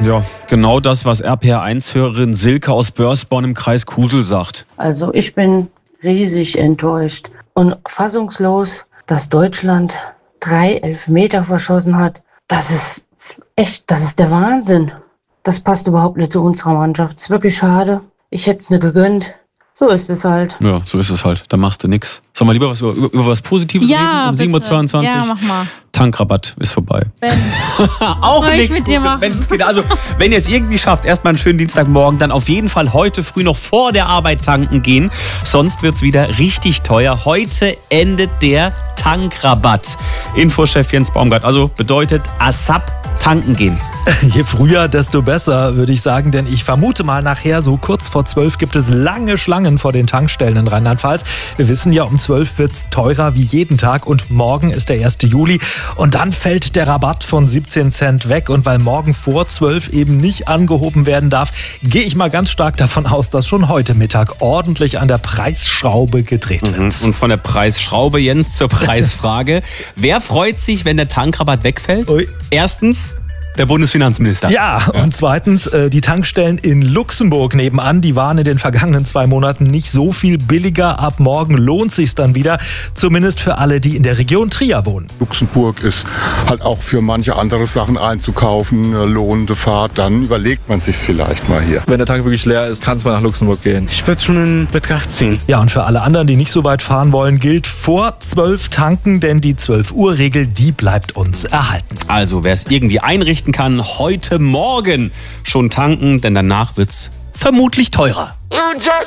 Ja, genau das, was RPR1-Hörerin Silke aus Börsborn im Kreis Kusel sagt. Also ich bin riesig enttäuscht und fassungslos, dass Deutschland 3 Elfmeter verschossen hat. Das ist der Wahnsinn. Das passt überhaupt nicht zu unserer Mannschaft. Das ist wirklich schade. Ich hätte es nicht gegönnt. So ist es halt. Ja, so ist es halt. Da machst du nix. Sollen wir lieber über was Positives reden? Um 7.22 Uhr? Ja, mach mal. Tankrabatt ist vorbei. Ben, Auch soll ich nichts mit dir machen? Also, wenn ihr es irgendwie schafft, erstmal einen schönen Dienstagmorgen, dann auf jeden Fall heute früh noch vor der Arbeit tanken gehen. Sonst wird's wieder richtig teuer. Heute endet der Tankrabatt. Infochef Jens Baumgart. Also bedeutet ASAP tanken gehen. Je früher, desto besser, würde ich sagen, denn ich vermute mal nachher, so kurz vor 12 gibt es lange Schlangen vor den Tankstellen in Rheinland-Pfalz. Wir wissen ja, um 12 wird's teurer wie jeden Tag und morgen ist der 1. Juli und dann fällt der Rabatt von 17 Cent weg und weil morgen vor 12 eben nicht angehoben werden darf, gehe ich mal ganz stark davon aus, dass schon heute Mittag ordentlich an der Preisschraube gedreht wird. Und von der Preisschraube, Jens, zur Preisfrage. Wer freut sich, wenn der Tankrabatt wegfällt? Ui. Erstens der Bundesfinanzminister. Ja, und zweitens, die Tankstellen in Luxemburg nebenan, die waren in den vergangenen 2 Monaten nicht so viel billiger. Ab morgen lohnt sich's dann wieder, zumindest für alle, die in der Region Trier wohnen. Luxemburg ist halt auch für manche andere Sachen einzukaufen, eine lohnende Fahrt, dann überlegt man sich's vielleicht mal hier. Wenn der Tank wirklich leer ist, kann es mal nach Luxemburg gehen. Ich würde es schon in Betracht ziehen. Ja, und für alle anderen, die nicht so weit fahren wollen, gilt vor 12 tanken, denn die 12-Uhr-Regel, die bleibt uns erhalten. Also, wer es irgendwie einrichten kann, heute Morgen schon tanken, denn danach wird's vermutlich teurer.